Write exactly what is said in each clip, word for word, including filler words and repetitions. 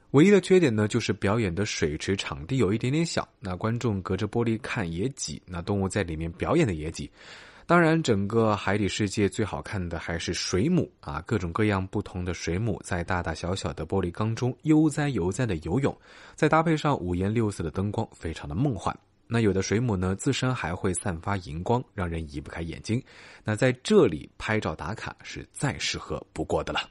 唯一的缺点呢，就是表演的水池场地有一点点小，那观众隔着玻璃看也挤，那动物在里面表演的也挤。当然，整个海底世界最好看的还是水母啊，各种各样不同的水母在大大小小的玻璃缸中悠哉悠哉的游泳，再搭配上五颜六色的灯光，非常的梦幻。那有的水母呢，自身还会散发荧光，让人移不开眼睛。那在这里拍照打卡是再适合不过的了。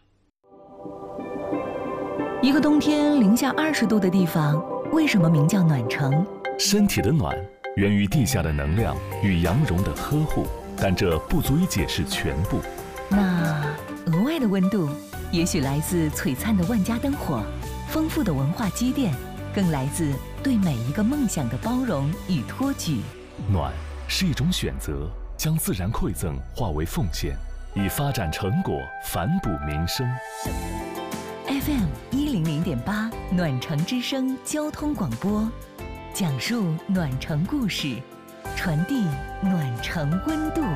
一个冬天零下二十度的地方，为什么名叫暖城？ 身体的暖源于地下的能量与羊绒的呵护，但这不足以解释全部。 那额外的温度，也许来自璀璨的万家灯火，丰富的文化积淀，更来自对每一个梦想的包容与托举。 暖是一种选择，将自然馈赠化为奉献，以发展成果反哺民生。 F M 一零零点八暖城之声交通广播，讲述暖城故事，传递暖城温度。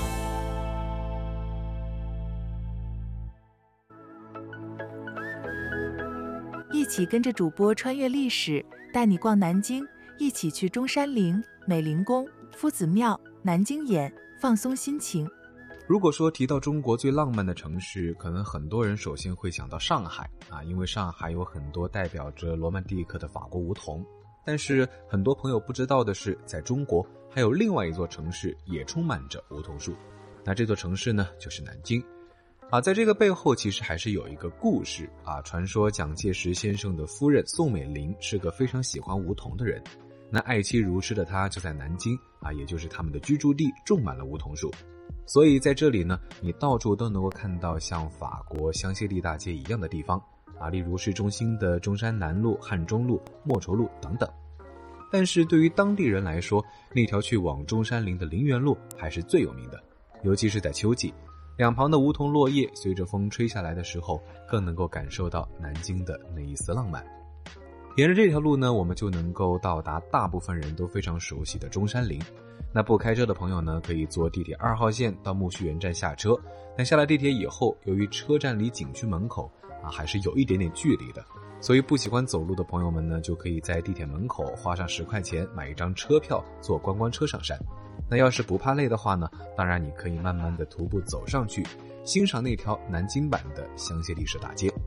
一起跟着主播穿越历史，带你逛南京，一起去中山陵、美龄宫、夫子庙、南京眼，放松心情。 如果说提到中国最浪漫的城市，可能很多人首先会想到上海啊，因为上海有很多代表着罗曼蒂克的法国梧桐。但是很多朋友不知道的是，在中国还有另外一座城市也充满着梧桐树，那这座城市呢，就是南京啊。在这个背后其实还是有一个故事啊。传说蒋介石先生的夫人宋美龄是个非常喜欢梧桐的人，那爱妻如痴的她就在南京啊，也就是他们的居住地种满了梧桐树。所以在这里呢，你到处都能够看到像法国香榭丽大街一样的地方啊，例如市中心的中山南路、汉中路、莫愁路等等。但是对于当地人来说，那条去往中山陵的陵园路还是最有名的，尤其是在秋季，两旁的梧桐落叶随着风吹下来的时候，更能够感受到南京的那一丝浪漫。沿着这条路呢，我们就能够到达大部分人都非常熟悉的中山陵。那不开车的朋友呢，可以坐地铁二号线到木樨园站下车，但下了地铁以后，由于车站离景区门口啊还是有一点点距离的，所以不喜欢走路的朋友们呢，就可以在地铁门口花上十块钱买一张车票坐观光车上山。那要是不怕累的话呢，当然你可以慢慢的徒步走上去，欣赏那条南京版的香榭丽舍大街。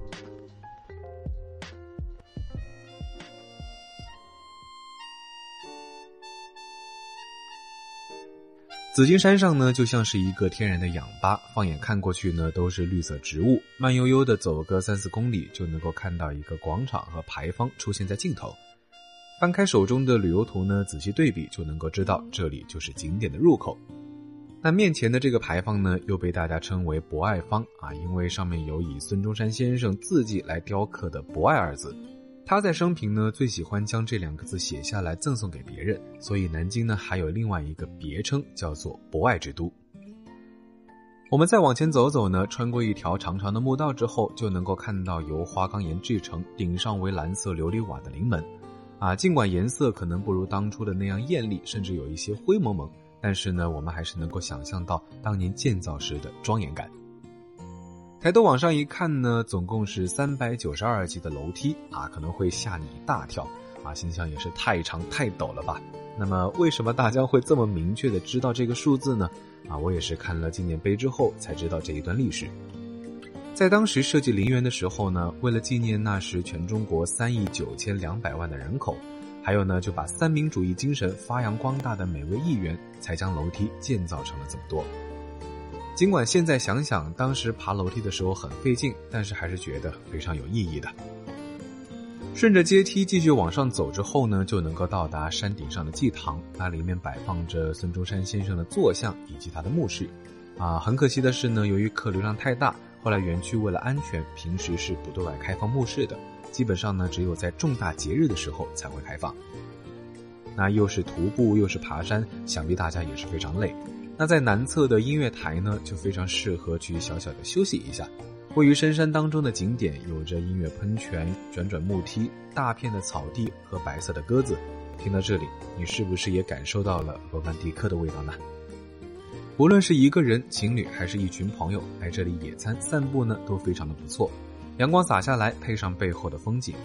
紫金山上呢，就像是一个天然的氧吧，放眼看过去呢，都是绿色植物，慢悠悠的走个三四公里，就能够看到一个广场和牌坊出现在尽头。翻开手中的旅游图呢，仔细对比就能够知道这里就是景点的入口。那面前的这个牌坊呢，又被大家称为博爱坊啊，因为上面有以孙中山先生字迹来雕刻的博爱二字。他在生平呢，最喜欢将这两个字写下来赠送给别人，所以南京呢还有另外一个别称叫做博爱之都。我们再往前走走呢，穿过一条长长的墓道之后，就能够看到由花岗岩制成，顶上为蓝色琉璃瓦的陵门啊。尽管颜色可能不如当初的那样艳丽，甚至有一些灰蒙蒙，但是呢，我们还是能够想象到当年建造时的庄严感。抬头往上一看呢，总共是三百九十二级的楼梯啊，可能会吓你一大跳啊，心想也是太长太陡了吧。那么为什么大家会这么明确的知道这个数字呢？啊，我也是看了纪念碑之后才知道这一段历史。在当时设计陵园的时候呢，为了纪念那时全中国三亿九千两百万的人口，还有呢就把三民主义精神发扬光大的每位议员，才将楼梯建造成了这么多。尽管现在想想当时爬楼梯的时候很费劲，但是还是觉得非常有意义的。顺着阶梯继续往上走之后呢，就能够到达山顶上的祭堂，那里面摆放着孙中山先生的坐像以及他的墓室啊。很可惜的是呢，由于客流量太大，后来园区为了安全，平时是不对外开放墓室的，基本上呢只有在重大节日的时候才会开放。那又是徒步又是爬山，想必大家也是非常累。那在南侧的音乐台呢，就非常适合去小小的休息一下。位于深山当中的景点，有着音乐喷泉、转转木梯、大片的草地和白色的鸽子。听到这里，你是不是也感受到了罗曼蒂克的味道呢？无论是一个人、情侣还是一群朋友来这里野餐散步呢，都非常的不错。阳光洒下来，配上背后的风景，